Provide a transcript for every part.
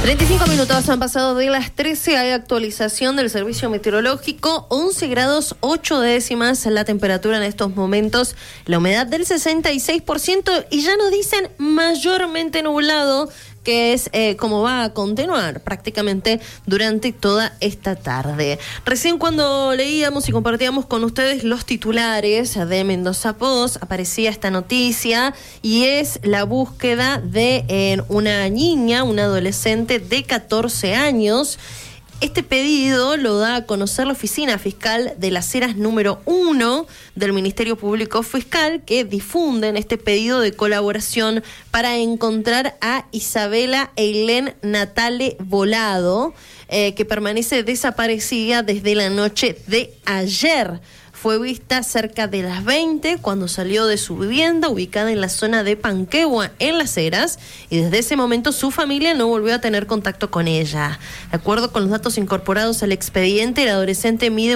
35 minutos han pasado de las 13. Hay actualización del servicio meteorológico. 11 grados 8 décimas la temperatura en estos momentos. La humedad del 66%. Y ya nos dicen mayormente nublado, que es como va a continuar prácticamente durante toda esta tarde. Recién cuando leíamos y compartíamos con ustedes los titulares de Mendoza Post, aparecía esta noticia y es la búsqueda de una niña, una adolescente de 14 años. Este pedido lo da a conocer la Oficina Fiscal de las Heras número 1 del Ministerio Público Fiscal, que difunden este pedido de colaboración para encontrar a Isabela Eileen Natale Volado, que permanece desaparecida desde la noche de ayer. Fue vista cerca de las 20 cuando salió de su vivienda ubicada en la zona de Panquehua, en Las Heras, y desde ese momento su familia no volvió a tener contacto con ella. De acuerdo con los datos incorporados al expediente, el adolescente mide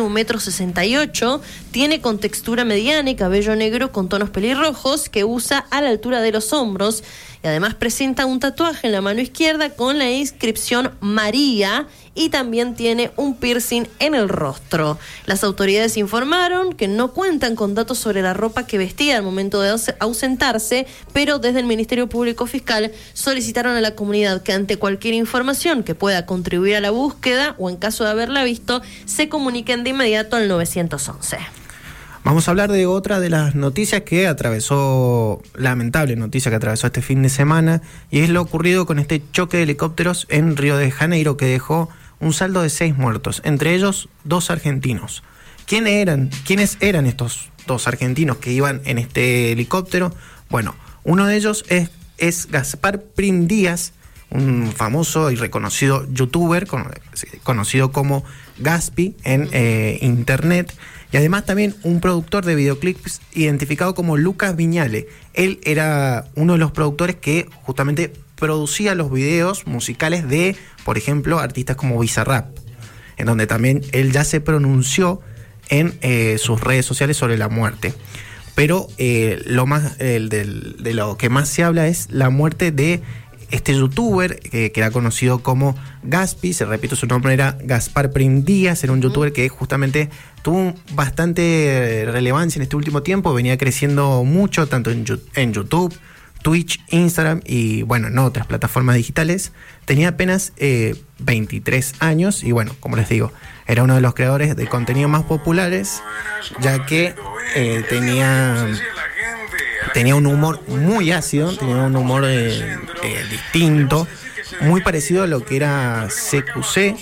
1,68 m, tiene contextura mediana y cabello negro con tonos pelirrojos que usa a la altura de los hombros, y además presenta un tatuaje en la mano izquierda con la inscripción María, y también tiene un piercing en el rostro. Las autoridades informaron que no cuentan con datos sobre la ropa que vestía al momento de ausentarse, pero desde el Ministerio Público Fiscal solicitaron a la comunidad que ante cualquier información que pueda contribuir a la búsqueda o en caso de haberla visto, se comuniquen de inmediato al 911. Vamos a hablar de otra de las noticias que atravesó, lamentable noticia que atravesó este fin de semana, y es lo ocurrido con este choque de helicópteros en Río de Janeiro que dejó un saldo de 6 muertos, entre ellos 2 argentinos. ¿Quiénes eran estos 2 argentinos que iban en este helicóptero? Bueno, uno de ellos es Gaspar Prim Díaz, un famoso y reconocido youtuber, conocido como Gaspi en internet, y además también un productor de videoclips identificado como Lucas Viñale. Él era uno de los productores que justamente producía los videos musicales de, por ejemplo, artistas como Bizarrap, en donde también él ya se pronunció en sus redes sociales sobre la muerte. Pero de lo que más se habla es la muerte de este youtuber que era conocido como Gaspi. Se repito, su nombre era Gaspar Prim Díaz. Era un youtuber que justamente tuvo bastante relevancia en este último tiempo. Venía creciendo mucho, tanto en YouTube, Twitch, Instagram y bueno, en otras plataformas digitales. Tenía apenas 23 años y bueno, como les digo, era uno de los creadores de contenido más populares, ya que tenía un humor muy ácido, tenía un humor distinto, muy parecido a lo que era CQC,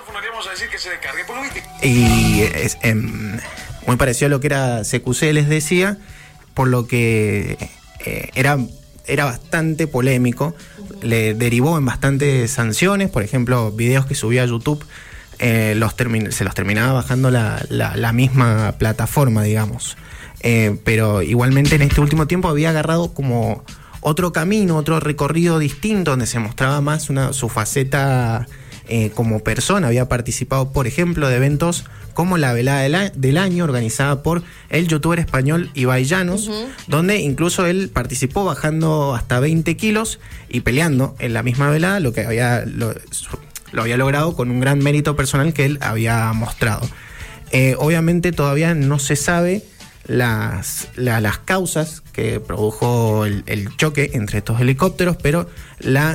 y muy parecido a lo que era CQC, les decía, por lo que era bastante polémico, le derivó en bastantes sanciones. Por ejemplo, videos que subía a YouTube se los terminaba bajando la misma plataforma, digamos. Pero igualmente en este último tiempo había agarrado como otro camino, otro recorrido distinto, donde se mostraba más su faceta como persona. Había participado, por ejemplo, de eventos como la velada del año, organizada por el youtuber español Ibai Llanos, donde incluso él participó bajando hasta 20 kilos y peleando en la misma velada, lo que lo había logrado con un gran mérito personal que él había mostrado. Obviamente todavía no se sabe las causas que produjo el choque entre estos helicópteros, pero la